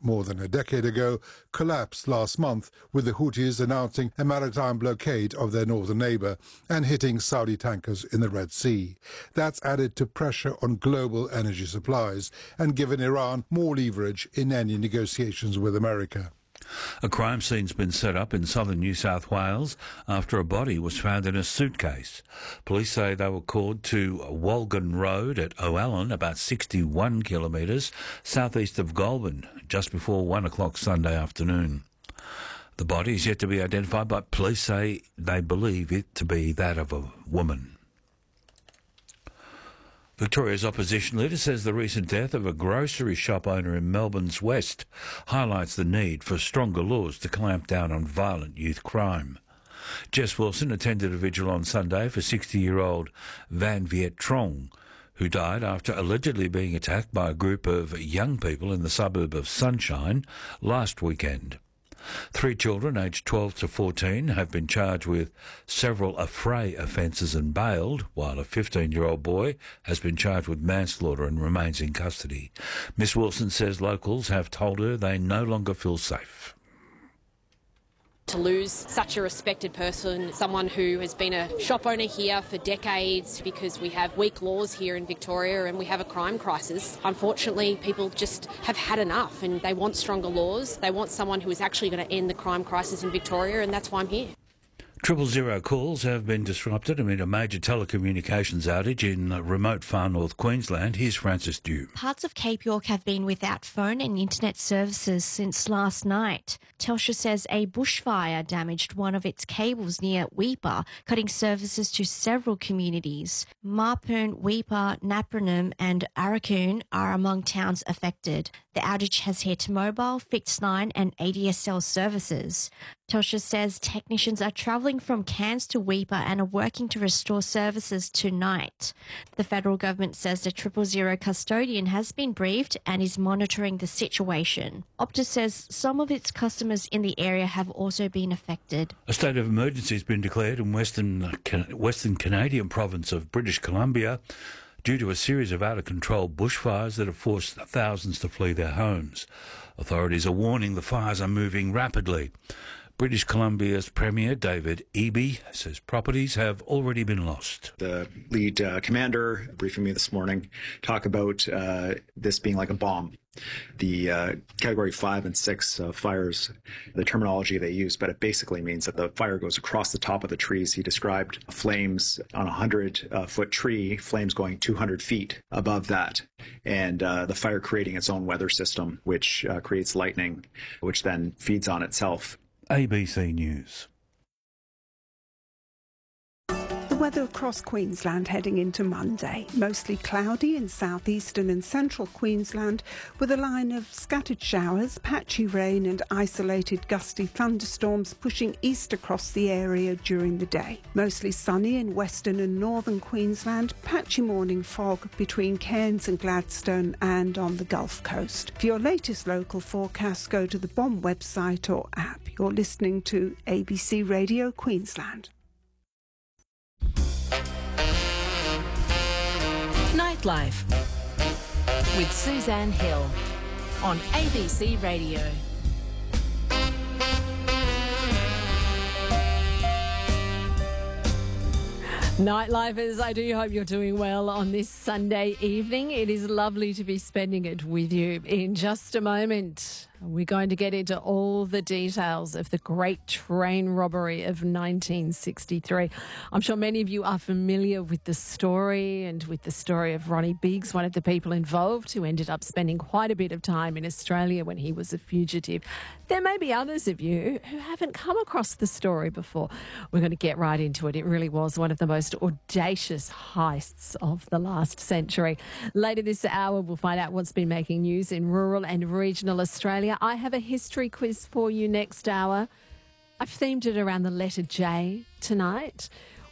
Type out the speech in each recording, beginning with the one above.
more than a decade ago, collapsed last month with the Houthis announcing a maritime blockade of their northern neighbour and hitting Saudi tankers in the Red Sea. That's added to pressure on global energy supplies and given Iran more leverage in any negotiations with America. A crime scene's been set up in southern New South Wales after a body was found in a suitcase. Police say they were called to Walgan Road at O'Allen, about 61 kilometres southeast of Goulburn, just before 1 o'clock Sunday afternoon. The body is yet to be identified, but police say they believe it to be that of a woman. Victoria's opposition leader says the recent death of a grocery shop owner in Melbourne's West highlights the need for stronger laws to clamp down on violent youth crime. Jess Wilson attended a vigil on Sunday for 60-year-old Van Viet Trong, who died after allegedly being attacked by a group of young people in the suburb of Sunshine last weekend. 3 children aged 12 to 14 have been charged with several affray offences and bailed, while a 15-year-old boy has been charged with manslaughter and remains in custody. Miss Wilson says locals have told her they no longer feel safe. To lose such a respected person, someone who has been a shop owner here for decades, because we have weak laws here in Victoria and we have a crime crisis. Unfortunately, people just have had enough and they want stronger laws. They want someone who is actually going to end the crime crisis in Victoria, and that's why I'm here. 000 calls have been disrupted amid a major telecommunications outage in remote far north Queensland. Here's Francis Dew. Parts of Cape York have been without phone and internet services since last night. Telstra says a bushfire damaged one of its cables near Weipa, cutting services to several communities. Mapoon, Weipa, Napranum and Arakoon are among towns affected. The outage has hit mobile, fixed line and ADSL services. Telstra says technicians are travelling from Cairns to Weipa and are working to restore services tonight. The federal government says the 000 custodian has been briefed and is monitoring the situation. Optus says some of its customers in the area have also been affected. A state of emergency has been declared in Western Canadian province of British Columbia due to a series of out-of-control bushfires that have forced thousands to flee their homes. Authorities are warning the fires are moving rapidly. British Columbia's Premier, David Eby, says properties have already been lost. The lead commander briefing me this morning talk about this being like a bomb. The Category 5 and 6 fires, the terminology they use, but it basically means that the fire goes across the top of the trees. He described flames on a 100-foot tree, flames going 200 feet above that, and the fire creating its own weather system, which creates lightning, which then feeds on itself. ABC News. The weather across Queensland heading into Monday. Mostly cloudy in southeastern and central Queensland, with a line of scattered showers, patchy rain and isolated gusty thunderstorms pushing east across the area during the day. Mostly sunny in western and northern Queensland, patchy morning fog between Cairns and Gladstone and on the Gulf Coast. For your latest local forecast, go to the BOM website or app. You're listening to ABC Radio Queensland. Nightlife with Suzanne Hill on ABC Radio. Nightlifers, I do hope you're doing well on this Sunday evening. It is lovely to be spending it with you. In just a moment, we're going to get into all the details of the great train robbery of 1963. I'm sure many of you are familiar with the story and with the story of Ronnie Biggs, one of the people involved who ended up spending quite a bit of time in Australia when he was a fugitive. There may be others of you who haven't come across the story before. We're going to get right into it. It really was one of the most audacious heists of the last century. Later this hour, we'll find out what's been making news in rural and regional Australia. I have a history quiz for you next hour. I've themed it around the letter J tonight.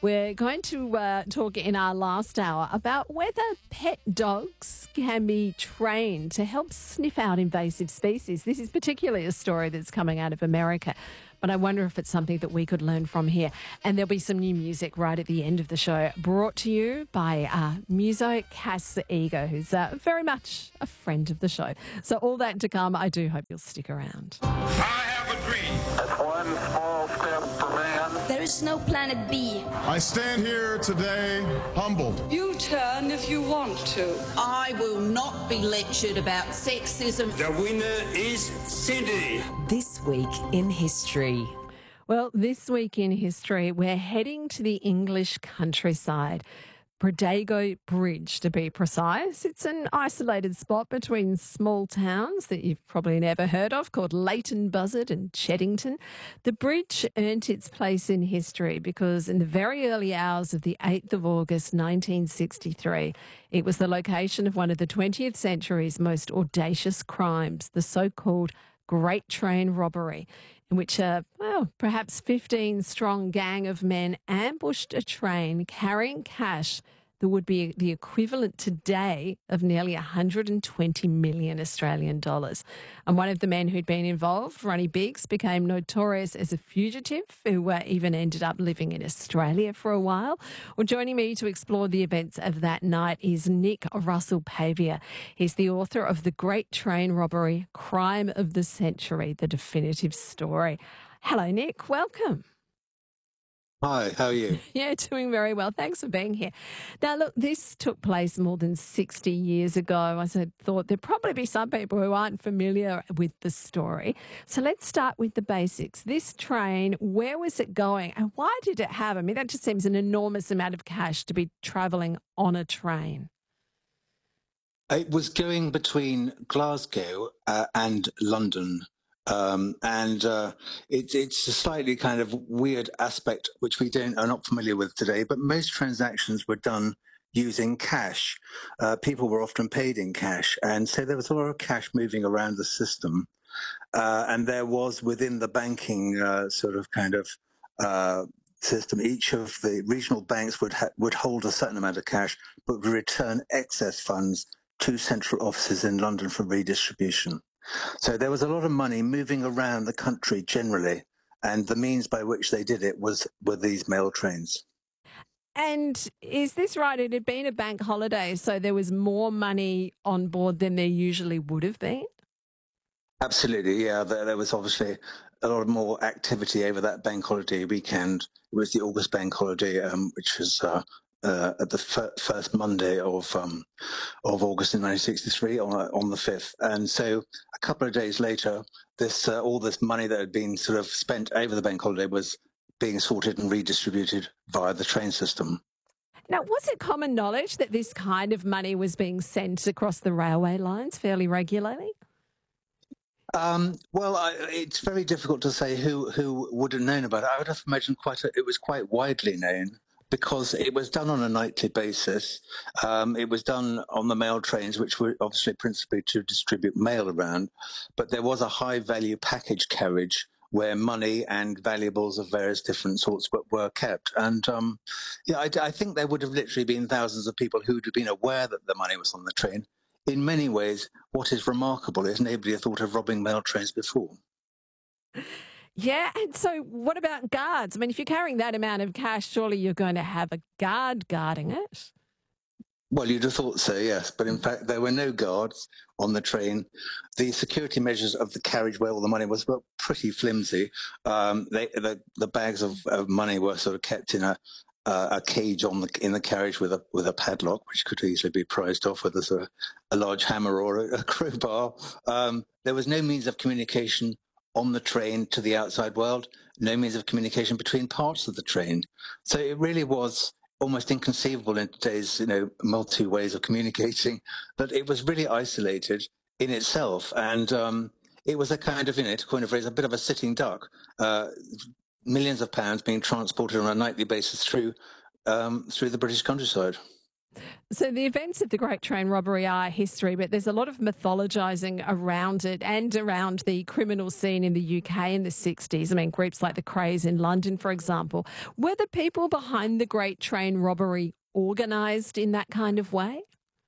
We're going to talk in our last hour about whether pet dogs can be trained to help sniff out invasive species. This is particularly a story that's coming out of America, but I wonder if it's something that we could learn from here. And there'll be some new music right at the end of the show, brought to you by Muso Cas-Ego, who's very much a friend of the show. So all that to come. I do hope you'll stick around. I have a dream. That's one small step for man. There is no planet B. I stand here today humbled. You turn if you want to. I will not be lectured about sexism. The winner is Cindy. This week in history. Well, this week in history, we're heading to the English countryside. Bredego Bridge, to be precise. It's an isolated spot between small towns that you've probably never heard of called Leighton Buzzard and Cheddington. The bridge earned its place in history because in the very early hours of the 8th of August 1963, it was the location of one of the 20th century's most audacious crimes, the so-called Great Train Robbery, in which perhaps 15-strong gang of men ambushed a train carrying cash that would be the equivalent today of nearly 120 million Australian dollars. And one of the men who'd been involved, Ronnie Biggs, became notorious as a fugitive who even ended up living in Australia for a while. Well, joining me to explore the events of that night is Nick Russell-Pavier. He's the author of The Great Train Robbery, Crime of the Century, The Definitive Story. Hello, Nick. Welcome. Hi, how are you? Yeah, doing very well. Thanks for being here. Now, look, this took place more than 60 years ago. I thought there'd probably be some people who aren't familiar with the story. So let's start with the basics. This train, where was it going and why did it have? I mean, that just seems an enormous amount of cash to be travelling on a train. It was going between Glasgow and London. It's a slightly kind of weird aspect which we are not familiar with today, but most transactions were done using cash. People were often paid in cash, and so there was a lot of cash moving around the system. And there was within the banking system, each of the regional banks would hold a certain amount of cash, but would return excess funds to central offices in London for redistribution. So there was a lot of money moving around the country generally, and the means by which they did it were these mail trains. And is this right? It had been a bank holiday, so there was more money on board than there usually would have been? Absolutely, yeah. There was obviously a lot more activity over that bank holiday weekend. It was the August bank holiday, which was at the first Monday of August in 1963 on the 5th. And so a couple of days later, all this money that had been sort of spent over the bank holiday was being sorted and redistributed via the train system. Now, was it common knowledge that this kind of money was being sent across the railway lines fairly regularly? It's very difficult to say who would have known about it. I would have imagined it was quite widely known, because it was done on a nightly basis. It was done on the mail trains, which were obviously principally to distribute mail around. But there was a high-value package carriage where money and valuables of various different sorts were kept. And I think there would have literally been thousands of people who would have been aware that the money was on the train. In many ways, what is remarkable is nobody had thought of robbing mail trains before. Yeah, and so what about guards? I mean, if you're carrying that amount of cash, surely you're going to have a guard guarding it. Well, you'd have thought so, yes. But in fact, there were no guards on the train. The security measures of the carriage where all the money was were pretty flimsy. The bags of money were sort of kept in a cage in the carriage with a padlock, which could easily be prized off with a large hammer or a crowbar. There was no means of communication on the train to the outside world, no means of communication between parts of the train. So it really was almost inconceivable in today's, multi ways of communicating, but it was really isolated in itself. And it was a kind of, to coin a phrase, a bit of a sitting duck. Millions of pounds being transported on a nightly basis through the British countryside. So the events of the Great Train Robbery are history, but there's a lot of mythologising around it and around the criminal scene in the UK in the 60s. I mean, groups like the Krays in London, for example. Were the people behind the Great Train Robbery organised in that kind of way?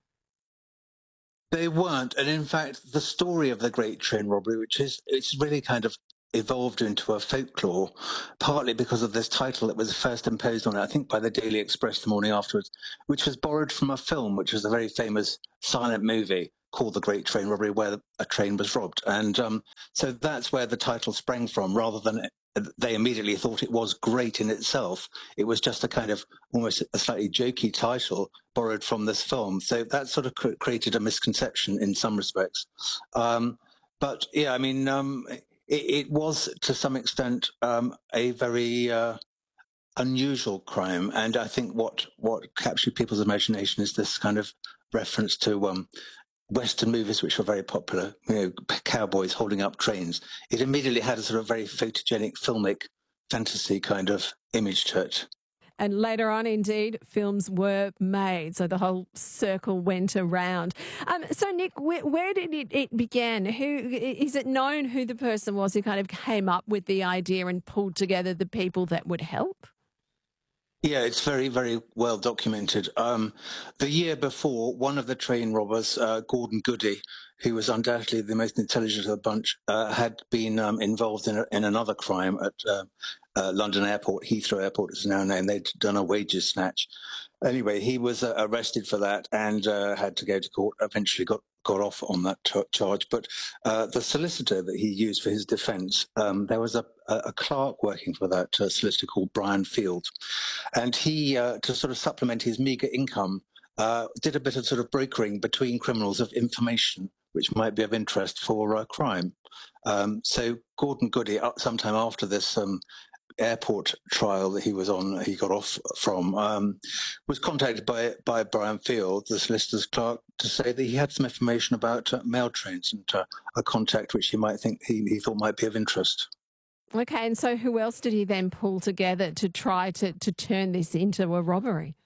They weren't. And in fact, the story of the Great Train Robbery, it's really kind of evolved into a folklore, partly because of this title that was first imposed on it, I think, by the Daily Express the morning afterwards, which was borrowed from a film, which was a very famous silent movie called The Great Train Robbery, where a train was robbed. And so that's where the title sprang from, rather than they immediately thought it was great in itself. It was just a kind of almost a slightly jokey title borrowed from this film. So that sort of created a misconception in some respects. But yeah, I mean, it was to some extent a very unusual crime. And I think what captured people's imagination is this kind of reference to Western movies, which were very popular, cowboys holding up trains. It immediately had a sort of very photogenic filmic fantasy kind of image to it. And later on, indeed, films were made. So the whole circle went around. So, Nick, where did it begin? Is it known who the person was who kind of came up with the idea and pulled together the people that would help? Yeah, it's very, very well documented. The year before, one of the train robbers, Gordon Goody, who was undoubtedly the most intelligent of the bunch, had been involved in another crime at London Airport, Heathrow Airport is now named. They'd done a wages snatch. Anyway, he was arrested for that and had to go to court, eventually got off on that charge. But the solicitor that he used for his defence, there was a clerk working for that solicitor called Brian Field. And he, to sort of supplement his meagre income, did a bit of sort of brokering between criminals of information which might be of interest for crime. So Gordon Goody, sometime after this airport trial that he was on, he got off from, was contacted by Brian Field, the solicitor's clerk, to say that he had some information about mail trains and a contact which he thought might be of interest. Okay, and so who else did he then pull together to try to turn this into a robbery?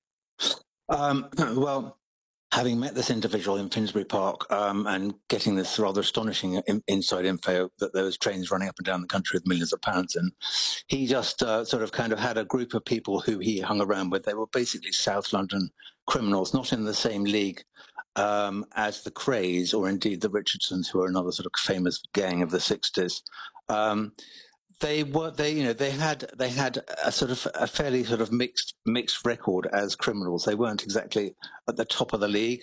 Well, having met this individual in Finsbury Park and getting this rather astonishing inside info that there was trains running up and down the country with millions of pounds in, he just sort of kind of had a group of people who he hung around with. They were basically South London criminals, not in the same league as the Krays or indeed the Richardsons, who are another sort of famous gang of the 60s. They had a sort of a fairly sort of mixed record as criminals. They weren't exactly at the top of the league.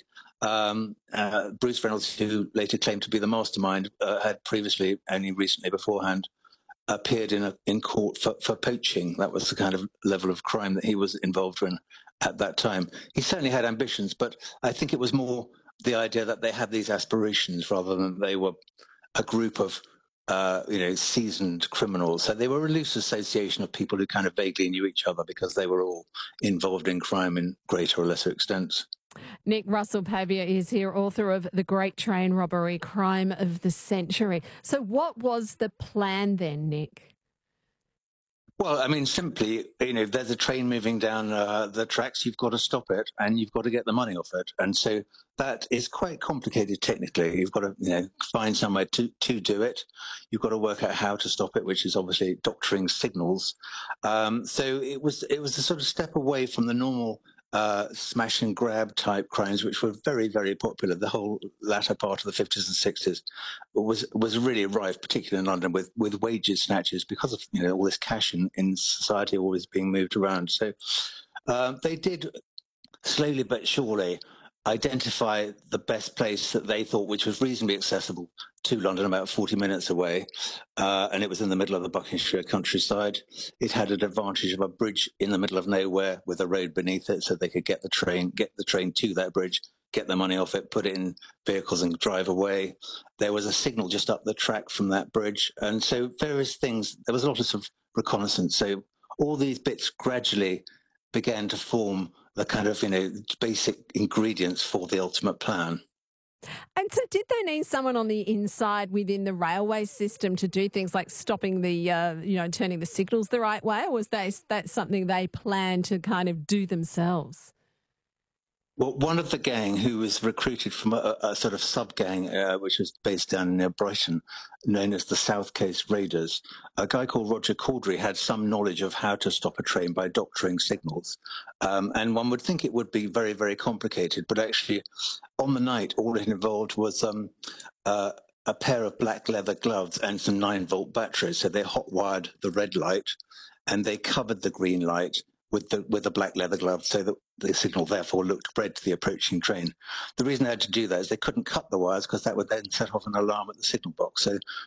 Bruce Reynolds, who later claimed to be the mastermind, had previously, only recently beforehand, appeared in court for poaching. That was the kind of level of crime that he was involved in at that time. He certainly had ambitions, but I think it was more the idea that they had these aspirations rather than they were a group of seasoned criminals. So they were a loose association of people who kind of vaguely knew each other because they were all involved in crime in greater or lesser extents. Nick Russell-Pavier is here, author of The Great Train Robbery, Crime of the Century. So what was the plan then, Nick? Well, I mean, simply, there's a train moving down the tracks, you've got to stop it and you've got to get the money off it. And so that is quite complicated technically. You've got to, find somewhere to do it. You've got to work out how to stop it, which is obviously doctoring signals. So it was a sort of step away from the normal smash and grab type crimes, which were very, very popular. The whole latter part of the 50s and 60s was really rife, particularly in London, with wages snatches because of all this cash in society always being moved around. So they did slowly but surely identify the best place that they thought, which was reasonably accessible to London, about 40 minutes away, and it was in the middle of the Buckinghamshire countryside. It had an advantage of a bridge in the middle of nowhere with a road beneath it, so they could get the train to that bridge, get the money off it, put it in vehicles and drive away. There was a signal just up the track from that bridge, and so various things. There was a lot of sort of reconnaissance. So all these bits gradually began to form the kind of basic ingredients for the ultimate plan. And so did they need someone on the inside within the railway system to do things like stopping the, turning the signals the right way, or was that something they planned to kind of do themselves? Well, one of the gang who was recruited from a sort of sub-gang, which was based down near Brighton, known as the South Coast Raiders, a guy called Roger Caudry had some knowledge of how to stop a train by doctoring signals. And one would think it would be very, very complicated, but actually on the night, all it involved was a pair of black leather gloves and some 9-volt batteries. So they hot-wired the red light and they covered the green light with the black leather gloves, so that the signal therefore looked red to the approaching train. The reason they had to do that is they couldn't cut the wires because that would then set off an alarm at the signal box. So